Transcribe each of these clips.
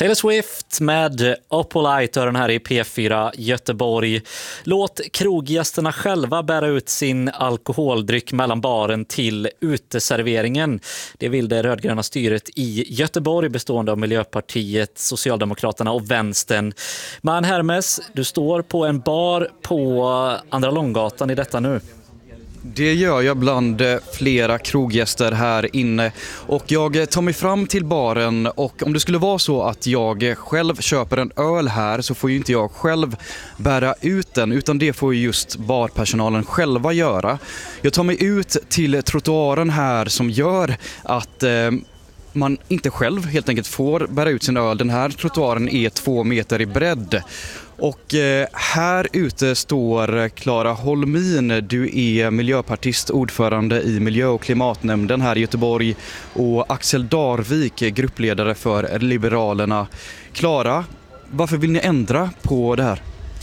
Taylor Swift med Oppolite och den här i P4 Göteborg. Låt kroggästerna själva bära ut sin alkoholdryck mellan baren till uteserveringen. Det vill det rödgröna styret i Göteborg bestående av Miljöpartiet, Socialdemokraterna och Vänstern. Man Hermes, du står på en bar på Andra Långgatan i detta nu. Det gör jag bland flera kroggäster här inne och jag tar mig fram till baren, och om det skulle vara så att jag själv köper en öl här så får ju inte jag själv bära ut den, utan det får ju just barpersonalen själva göra. Jag tar mig ut till trottoaren här som gör att man inte själv helt enkelt får bära ut sin öl. Den här trottoaren är 2 meter i bredd. Och här ute står Clara Holmin. Du är miljöpartist, ordförande i miljö- och klimatnämnden här i Göteborg, och Axel Darvik, gruppledare för Liberalerna. Clara, varför vill ni ändra på det här?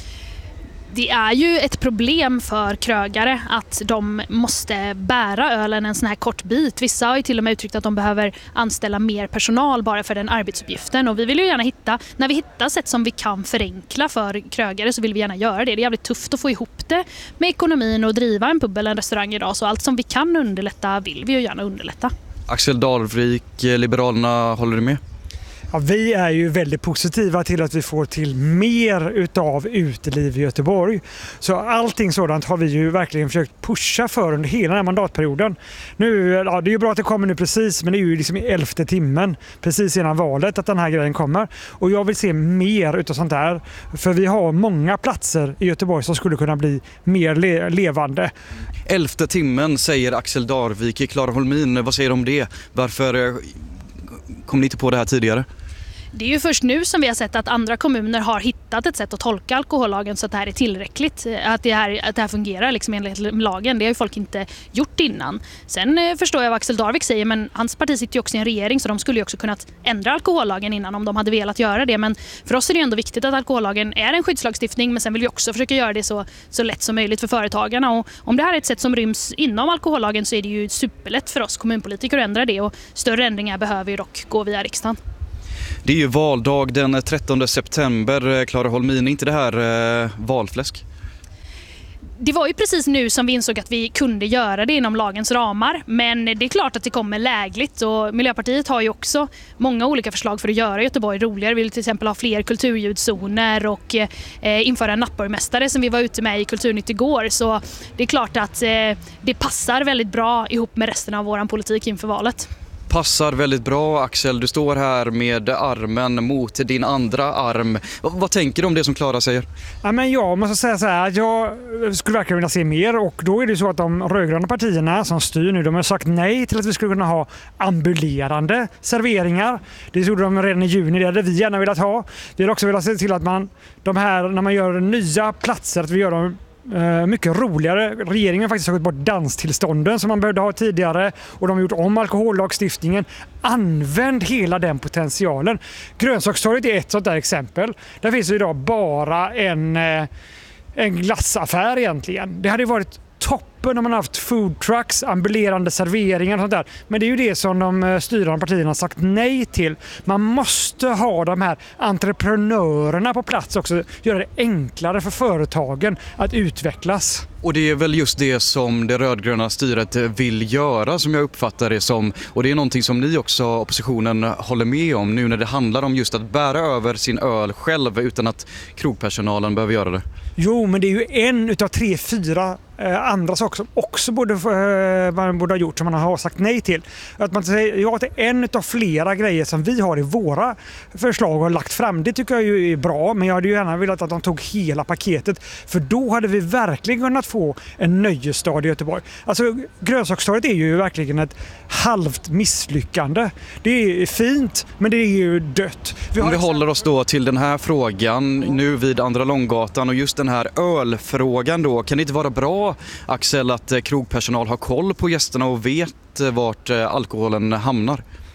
Det är ju ett problem för krögare att de måste bära ölen en sån här kort bit. Vissa har ju till och med uttryckt att de behöver anställa mer personal bara för den arbetsuppgiften. Och vi vill ju gärna när vi hittar sätt som vi kan förenkla för krögare så vill vi gärna göra det. Det är jävligt tufft att få ihop det med ekonomin och driva en pub eller en restaurang idag. Så allt som vi kan underlätta vill vi ju gärna underlätta. Axel Darvik, Liberalerna, håller du med? Ja, vi är ju väldigt positiva till att vi får till mer utav uteliv i Göteborg. Så allting sådant har vi ju verkligen försökt pusha för under hela den här mandatperioden. Nu, ja, det är ju bra att det kommer nu precis, men det är ju liksom i 11:e timmen precis innan valet att den här grejen kommer. Och jag vill se mer utav sånt där. För vi har många platser i Göteborg som skulle kunna bli mer levande. 11:e timmen säger Axel Darvik. Clara Holmin, vad säger du om det? Varför kom ni inte på det här tidigare? Det är ju först nu som vi har sett att andra kommuner har hittat ett sätt att tolka alkohollagen så att det här är tillräckligt. Att det här fungerar liksom enligt lagen. Det har ju folk inte gjort innan. Sen förstår jag vad Axel Darvik säger, men hans parti sitter ju också i en regering så de skulle ju också kunnat ändra alkohollagen innan om de hade velat göra det. Men för oss är det ändå viktigt att alkohollagen är en skyddslagstiftning, men sen vill vi också försöka göra det så lätt som möjligt för företagarna. Och om det här är ett sätt som ryms inom alkohollagen så är det ju superlätt för oss kommunpolitiker att ändra det, och större ändringar behöver ju dock gå via riksdagen. Det är ju valdag den 13 september. Clara Holmin, är inte det här valfläsk? Det var ju precis nu som vi insåg att vi kunde göra det inom lagens ramar, men det är klart att det kommer lägligt, och Miljöpartiet har ju också många olika förslag för att göra Göteborg roligare. Vi vill till exempel ha fler kulturljudzoner och införa en nattborgmästare som vi var ute med i Kulturnytt igår, så det är klart att det passar väldigt bra ihop med resten av vår politik inför valet. Passar väldigt bra, Axel. Du står här med armen mot din andra arm. Vad tänker du om det som Clara säger? Ja, men jag måste säga så här, jag skulle verkligen vilja se mer, och då är det så att de rödgröna partierna som styr nu, de har sagt nej till att vi skulle kunna ha ambulerande serveringar. Det gjorde de redan i juni, det hade vi gärna velat ha. Vi har också velat se till att när man gör nya platser, att vi gör dem mycket roligare. Regeringen har faktiskt tagit bort danstillstånden som man behövde ha tidigare, och de har gjort om alkohollagstiftningen. Använd hela den potentialen. Grönsakstorget är ett sånt där exempel. Där finns det idag bara en glassaffär egentligen. Det hade varit toppen om man haft food trucks, ambulerande serveringar och sånt där. Men det är ju det som de styrande partierna har sagt nej till. Man måste ha de här entreprenörerna på plats också. Göra det enklare för företagen att utvecklas. Och det är väl just det som det rödgröna styret vill göra, som jag uppfattar det som. Och det är någonting som ni också, oppositionen, håller med om nu när det handlar om just att bära över sin öl själv utan att krogpersonalen behöver göra det. Jo, men det är ju en utav 3-4 andra saker som också man borde ha gjort som man har sagt nej till. Att man säger ja till en utav flera grejer som vi har i våra förslag och har lagt fram. Det tycker jag ju är bra, men jag hade ju gärna velat att de tog hela paketet, för då hade vi verkligen kunnat få en nöjesstad i Göteborg. Alltså grönsakstorget är ju verkligen ett halvt misslyckande. Det är fint, men det är ju dött. Om vi håller oss då till den här frågan nu vid Andra Långgatan och just den här ölfrågan då, kan det inte vara bra, Axel, att krogpersonal har koll på gästerna och vet vart alkoholen hamnar?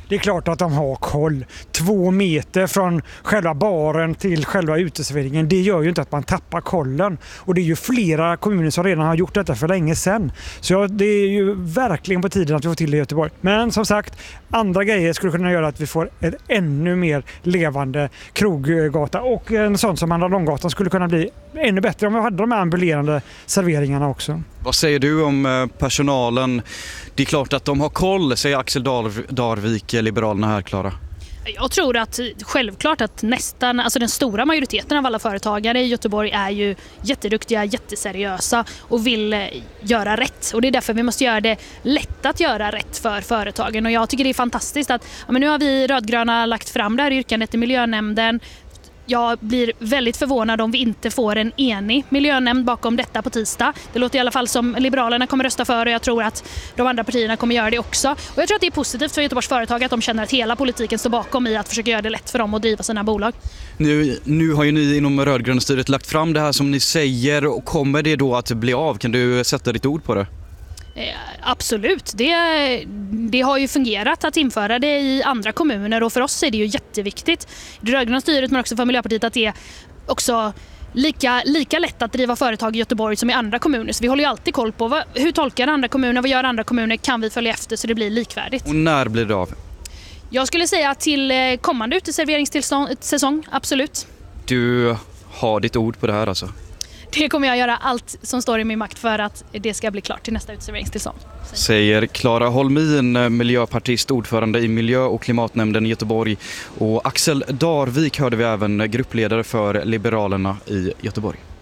Det är klart att de har koll. 2 meter från själva baren till själva uteserveringen, det gör ju inte att man tappar kollen. Och det är ju flera kommuner som redan har gjort detta för länge sedan. Så det är ju verkligen på tiden att vi får till det i Göteborg. Men som sagt, andra grejer skulle kunna göra att vi får ett ännu mer levande kroggata. Och en sån som Andra Långgatan skulle kunna bli ännu bättre om vi hade de här ambulerande serveringarna också. Vad säger du om personalen? Det är klart att de har koll, säger Axel Darvik, Liberalerna här, Klara. Jag tror att självklart att den stora majoriteten av alla företagare i Göteborg är ju jätteduktiga, jätteseriösa och vill göra rätt. Och det är därför vi måste göra det lätt att göra rätt för företagen. Och jag tycker det är fantastiskt att nu har vi rödgröna lagt fram det här yrkandet i miljönämnden. Jag blir väldigt förvånad om vi inte får en enig miljönämnd bakom detta på tisdag. Det låter i alla fall som Liberalerna kommer rösta för och jag tror att de andra partierna kommer göra det också. Och jag tror att det är positivt för Göteborgs företag att de känner att hela politiken står bakom i att försöka göra det lätt för dem att driva sina bolag. Nu har ju ni inom rödgröna styret lagt fram det här som ni säger, och kommer det då att bli av? Kan du sätta ditt ord på det? Absolut, det har ju fungerat att införa det i andra kommuner och för oss är det ju jätteviktigt. Det rödgröna styret men också för Miljöpartiet att det är också lika lätt att driva företag i Göteborg som i andra kommuner. Så vi håller ju alltid koll på hur tolkar andra kommuner, vad gör andra kommuner, kan vi följa efter så det blir likvärdigt. Och när blir det av? Jag skulle säga till kommande uteserveringssäsong, absolut. Du har ditt ord på det här alltså? Det kommer jag göra allt som står i min makt för att det ska bli klart till nästa uteserveringstillstånd. Säger Klara Holmin, miljöpartist, ordförande i miljö- och klimatnämnden i Göteborg. Och Axel Darvik hörde vi även, gruppledare för Liberalerna i Göteborg.